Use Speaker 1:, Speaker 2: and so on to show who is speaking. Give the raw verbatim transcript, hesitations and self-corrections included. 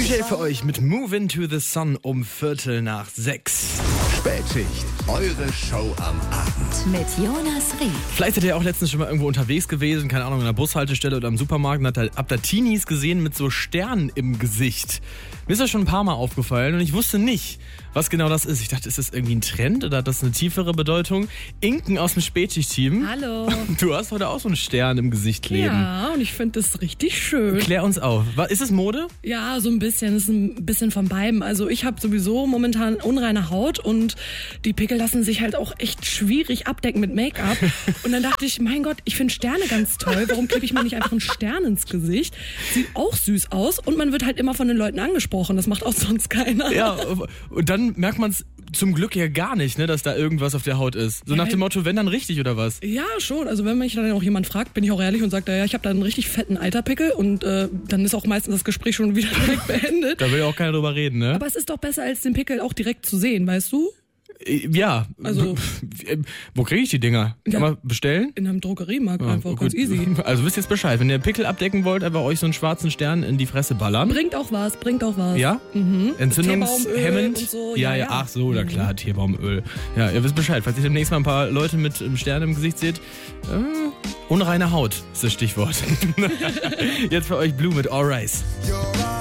Speaker 1: Michelle für euch mit Move Into the Sun um Viertel nach sechs.
Speaker 2: Spätschicht, eure Show am Abend.
Speaker 3: Mit Jonas Rieck.
Speaker 1: Vielleicht seid ihr auch letztens schon mal irgendwo unterwegs gewesen, keine Ahnung, in einer Bushaltestelle oder im Supermarkt und habt da, habt da Teenies gesehen mit so Sternen im Gesicht. Mir ist das schon ein paar Mal aufgefallen und ich wusste nicht, was genau das ist. Ich dachte, ist das irgendwie ein Trend oder hat das eine tiefere Bedeutung? Inken aus dem Spätschicht-Team.
Speaker 4: Hallo.
Speaker 1: Du hast heute auch so einen Stern im Gesicht kleben.
Speaker 4: Ja, und ich finde das richtig schön.
Speaker 1: Klär uns auf. Ist es Mode?
Speaker 4: Ja, so ein bisschen. Es ist ein bisschen von beidem. Also ich habe sowieso momentan unreine Haut und die Pickel lassen sich halt auch echt schwierig abdecken mit Make-up. Und dann dachte ich, mein Gott, ich finde Sterne ganz toll. Warum klebe ich mir nicht einfach einen Stern ins Gesicht? Sieht auch süß aus und man wird halt immer von den Leuten angesprochen. Das macht auch sonst keiner.
Speaker 1: Ja, und dann merkt man es zum Glück ja gar nicht, ne, dass da irgendwas auf der Haut ist. So
Speaker 4: Ja,
Speaker 1: nach dem Motto, wenn dann richtig oder was?
Speaker 4: Ja, schon. Also wenn mich dann auch jemand fragt, bin ich auch ehrlich und sage, ja, ich habe da einen richtig fetten Eiterpickel und äh, dann ist auch meistens das Gespräch schon wieder direkt beendet.
Speaker 1: Da will ja auch keiner drüber reden, ne?
Speaker 4: Aber es ist doch besser, als den Pickel auch direkt zu sehen, weißt du?
Speaker 1: Ja.
Speaker 4: Also-
Speaker 1: Wo kriege ich die Dinger? Kann
Speaker 4: Ja.
Speaker 1: man bestellen?
Speaker 4: In einem Drogeriemarkt
Speaker 1: Ah,
Speaker 4: einfach,
Speaker 1: gut.
Speaker 4: ganz easy.
Speaker 1: Also wisst ihr jetzt Bescheid. Wenn ihr Pickel abdecken wollt, einfach euch so einen schwarzen Stern in die Fresse ballern.
Speaker 4: Bringt auch was, bringt auch was.
Speaker 1: Ja?
Speaker 4: Mhm.
Speaker 1: Entzündungshemmend?
Speaker 4: Und so,
Speaker 1: ja,
Speaker 4: ja,
Speaker 1: ja,
Speaker 4: ja.
Speaker 1: ach so, na klar, Teebaumöl. Ja, ihr wisst Bescheid. Falls ihr demnächst mal ein paar Leute mit einem Stern im Gesicht seht, äh, unreine Haut ist das Stichwort. Jetzt für euch Blue mit All Rise.
Speaker 2: You're